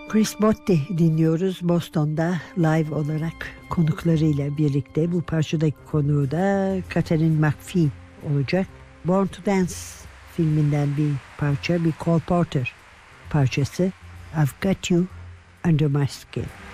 Chris Botti dinliyoruz Boston'da live olarak konuklarıyla birlikte. Bu parçadaki konuğu da Catherine McPhee olacak. Born to Dance filminden bir parça, bir Cole Porter parçası. I've Got You Under My Skin.